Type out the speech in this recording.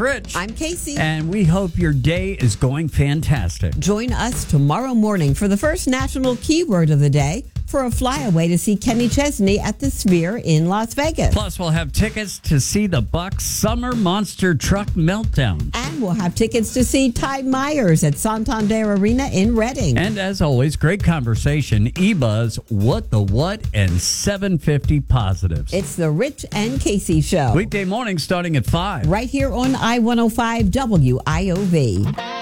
Rich. I'm Casey. And we hope your day is going fantastic. Join us tomorrow morning for the first national keyword of the day for a flyaway to see Kenny Chesney at the Sphere in Las Vegas. Plus, we'll have tickets to see the Bucks Summer Monster Truck Meltdown. And we'll have tickets to see Ty Myers at Santander Arena in Reading. And as always, great conversation, eBuzz, What the What, and 750 Positives. It's the Rich and Casey Show. Weekday morning starting at 5. Right here on I-105 WIOV.